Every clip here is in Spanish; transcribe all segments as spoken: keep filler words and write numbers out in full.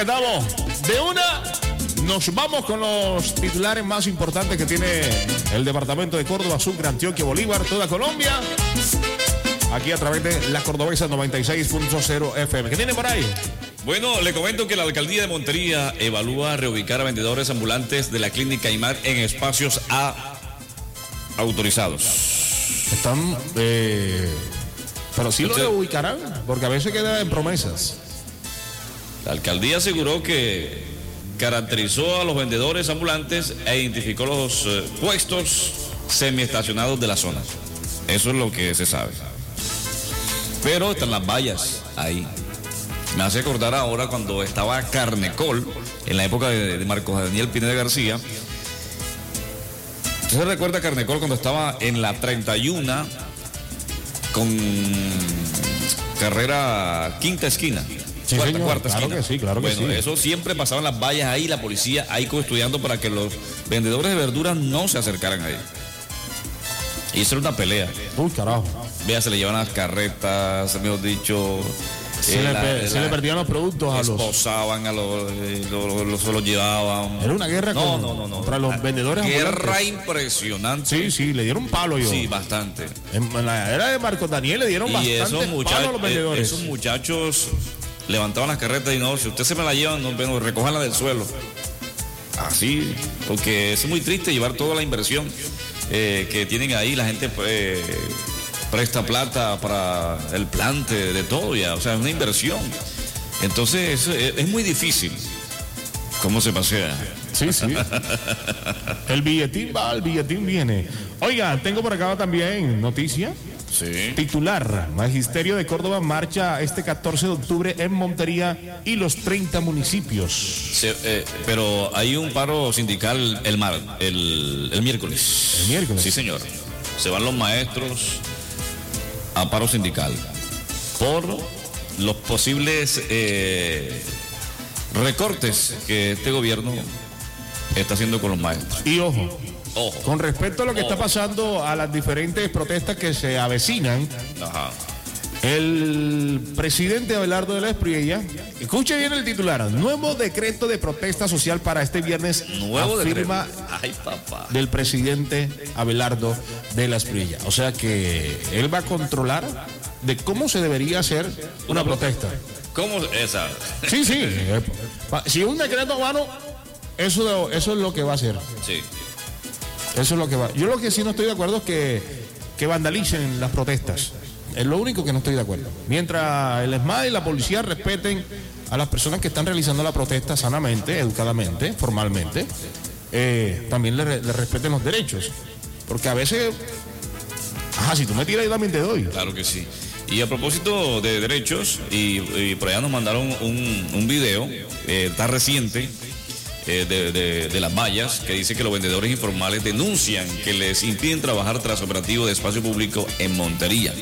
estamos. De una, nos vamos con los titulares más importantes que tiene el departamento de Córdoba, Sucre, Antioquia, Bolívar, toda Colombia. Aquí a través de la Cordobesa noventa y seis punto cero F M. ¿Qué tiene por ahí? Bueno, le comento que la alcaldía de Montería evalúa reubicar a vendedores ambulantes de la clínica Aymar en espacios A autorizados. Están, eh, pero sí lo Usted- reubicarán, porque a veces queda en promesas. La alcaldía aseguró que caracterizó a los vendedores ambulantes e identificó los eh, puestos semiestacionados de la zona. Eso es lo que se sabe. Pero están las vallas ahí. Me hace acordar ahora cuando estaba Carnecol, en la época de, de Marcos Daniel Pineda García. ¿Usted se recuerda Carnecol cuando estaba en la treinta y uno con carrera quinta esquina? Sí, cuarta, señor, cuarta claro esquina. que sí, claro que bueno, sí. eso siempre pasaban las vallas ahí, la policía ahí custodiando para que los vendedores de verduras no se acercaran ahí. Y eso era una pelea. Uy, carajo. Vea, se le llevan las carretas, mejor dicho. Se, eh, le, la- pe- se la- le perdían los productos a los... esposaban a los, eh, los, los- los- se los llevaban. Era una guerra No, con- no, no, no. contra los vendedores Guerra ambulantes. impresionante. Sí, sí, le dieron palo yo. Sí, bastante. En en la era de Marcos Daniel le dieron Y bastante esos palo a muchachos, los vendedores. esos muchachos levantaban las carretas y no, si usted se me la lleva, no, bueno, recójanla del suelo. Así, porque es muy triste llevar toda la inversión eh, que tienen ahí, la gente eh, presta plata para el plante, de todo ya, o sea, es una inversión. Entonces es, es muy difícil cómo se pasea. Sí, sí. El billetín va, el billetín viene. Oiga, tengo por acá también noticia. Sí. Titular, Magisterio de Córdoba marcha este catorce de octubre en Montería y los treinta municipios. Se- eh, pero hay un paro sindical el, mar, el, el miércoles. El miércoles. Sí, señor. Se van los maestros a paro sindical por los posibles eh, recortes que este gobierno está haciendo con los maestros. Y ojo, Ojo. con respecto a lo que está pasando a las diferentes protestas que se avecinan, Ajá. el presidente Abelardo de la Espriella, escuche bien el titular, nuevo decreto de protesta social para este viernes, Nuevo afirma decreto. Ay, papá. del presidente Abelardo de la Espriella. O sea que él va a controlar de cómo se debería hacer una protesta. ¿Cómo esa? Sí, sí. eh, pa- Si un decreto, mano, eso, eso es lo que va a hacer. Sí. Eso es lo que va. Yo lo que sí no estoy de acuerdo es que, que vandalicen las protestas. Es lo único que no estoy de acuerdo. Mientras el ESMAD y la policía respeten a las personas que están realizando la protesta sanamente, educadamente, formalmente, eh, también le, re- le respeten los derechos. Porque a veces, ajá, si tú me tiras, yo también te doy. Claro que sí. Y a propósito de derechos, y, y por allá nos mandaron un, un video, eh, está reciente, eh, de, de- de las vallas, que dice que los vendedores informales denuncian que les impiden trabajar tras operativo de espacio público en Montería.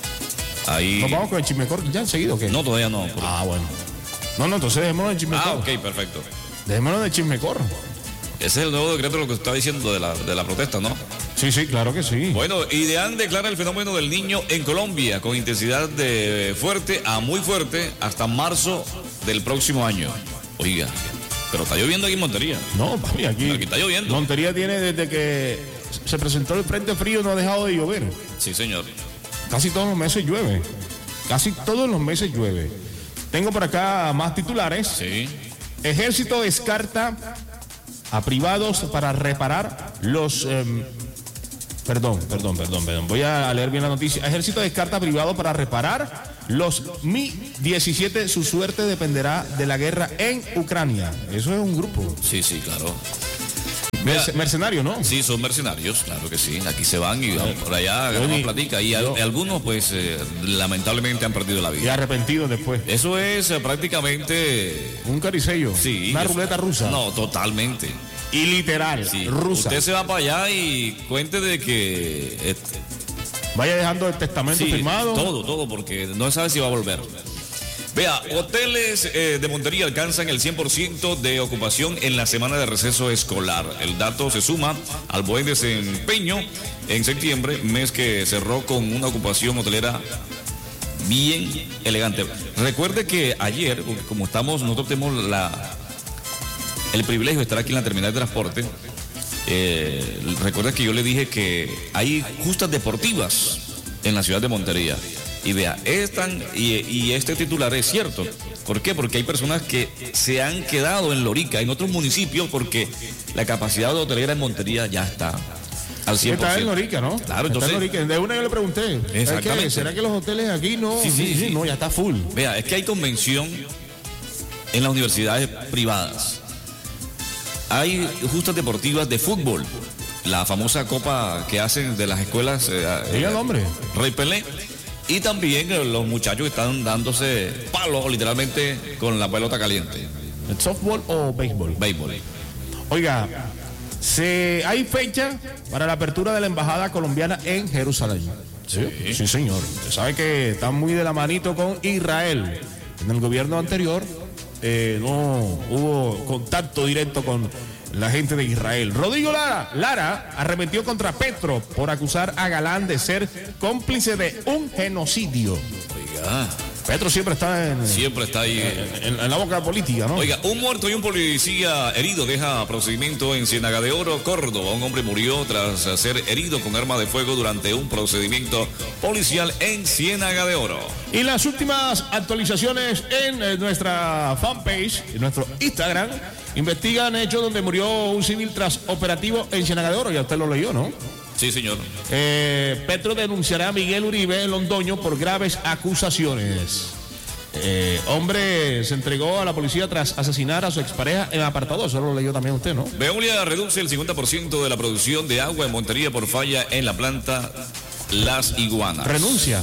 Ahí... Nos vamos con el chismecor ya enseguida, ¿o qué? No, todavía no. por- Ah, bueno. No, no, entonces dejémonos el chismecor. Ah, ok, perfecto. Dejémonos del chismecor. Ese es el nuevo decreto, lo que está diciendo de la, de la protesta, ¿no? Sí, sí, claro que sí. Bueno, IDEAN declara el fenómeno del niño en Colombia con intensidad de fuerte a muy fuerte hasta marzo del próximo año. Oiga, pero está lloviendo aquí en Montería. No, papi, aquí. Aquí está lloviendo. Montería tiene desde que se presentó el frente frío, no ha dejado de llover. Sí, señor. Casi todos los meses llueve. Casi todos los meses llueve. Tengo por acá más titulares. Sí. Ejército descarta a privados para reparar los... em, perdón, perdón, perdón, perdón. Voy a leer bien la noticia. Ejército descarta a privados para reparar los Mi diecisiete. Su suerte dependerá de la guerra en Ucrania. Eso es un grupo. Sí, sí, claro. Vea, Merce- mercenario, ¿no? sí, son mercenarios, claro que sí. Aquí se van y van por allá, Yo ganamos ni- platica. Y al- yo- algunos, pues, eh, lamentablemente han perdido la Y vida. arrepentido después. Eso es eh, prácticamente... Un caricello. Sí. Una eso- ruleta rusa. No, totalmente. Y literal, Sí. rusa. Usted se va para allá y cuente de que... eh, Vaya dejando el testamento sí, firmado. todo, todo, porque no sabe si va a volver. Vea, hoteles eh, de Montería alcanzan el cien por ciento de ocupación en la semana de receso escolar. El dato se suma al buen desempeño en septiembre, mes que cerró con una ocupación hotelera bien elegante. Recuerde que ayer, como estamos, nosotros tenemos la, el privilegio de estar aquí en la terminal de transporte. Eh, recuerda que yo le dije que hay justas deportivas en la ciudad de Montería. Y vea, están, y, y este titular es cierto. ¿Por qué? Porque hay personas que se han quedado en Lorica, en otros municipios, porque la capacidad de hotelera en Montería ya está al cien por ciento. Está en Lorica, ¿no? Claro, entonces. Está en Lorica. De una yo le pregunté. Exactamente. ¿Será que los hoteles aquí no? Sí, sí, sí. No, ya está full. Vea, es que hay convención en las universidades privadas. Hay justas deportivas de fútbol. La famosa copa que hacen de las escuelas. Eh, Diga el hombre. Rey Pelé. Y también eh, los muchachos están dándose palos literalmente con la pelota caliente. ¿El softball o béisbol? Béisbol. Oiga, se, hay fecha para la apertura de la embajada colombiana en Jerusalén. Sí, sí, señor. Usted sabe que están muy de la manito con Israel. En el gobierno anterior eh, no hubo contacto directo con la gente de Israel. Rodrigo Lara, Lara arremetió contra Petro por acusar a Galán de ser cómplice de un genocidio. Oiga. Petro siempre está en, Siempre está ahí. en, en, en la boca política, ¿no? Oiga, un muerto y un policía herido deja procedimiento en Ciénaga de Oro, Córdoba. Un hombre murió tras ser herido con arma de fuego durante un procedimiento policial en Ciénaga de Oro. Y las últimas actualizaciones en eh, nuestra fanpage, en nuestro Instagram, investigan hechos donde murió un civil tras operativo en Ciénaga de Oro. Ya usted lo leyó, ¿no? Sí, señor. Eh, Petro denunciará a Miguel Uribe Londoño por graves acusaciones. Eh, hombre se entregó a la policía tras asesinar a su expareja en apartado. Eso lo leyó también usted, ¿no? Veolia reduce el cincuenta por ciento de la producción de agua en Montería por falla en la planta Las Iguanas. Renuncia.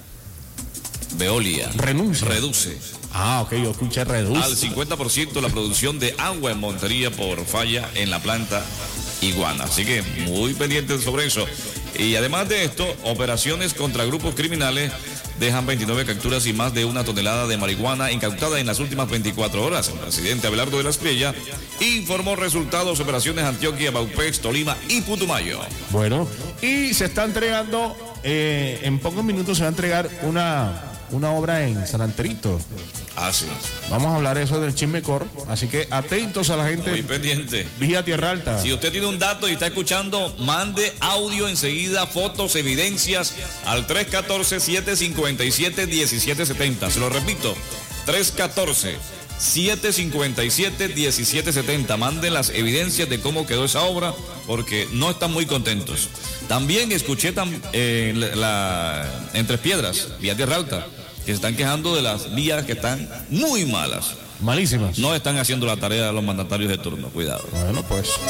Veolia. Renuncia. Reduce. Ah, ok, yo escuché reduce. Al cincuenta por ciento la producción de agua en Montería por falla en la planta Iguana. Así que muy pendientes sobre eso. Y además de esto, operaciones contra grupos criminales dejan veintinueve capturas y más de una tonelada de marihuana incautada en las últimas veinticuatro horas. El presidente Abelardo de la Espriella informó resultados de operaciones Antioquia, Baupex, Tolima y Putumayo. Bueno, y se está entregando, eh, en pocos minutos se va a entregar una, una obra en San Anterito. Ah, sí. Vamos a hablar eso del Chismecor, así que atentos a la gente. Muy pendiente. Vía Tierra Alta. Si usted tiene un dato y está escuchando, mande audio enseguida, fotos, evidencias al tres uno cuatro, siete cinco siete, uno siete siete cero. Se lo repito, tres uno cuatro, siete cinco siete, uno siete siete cero. Manden las evidencias de cómo quedó esa obra, porque no están muy contentos. También escuché tam, eh, la, la, en Tres Piedras, vía Tierra Alta, que se están quejando de las vías que están muy malas. Malísimas. No están haciendo la tarea de los mandatarios de turno. Cuidado. Bueno, pues.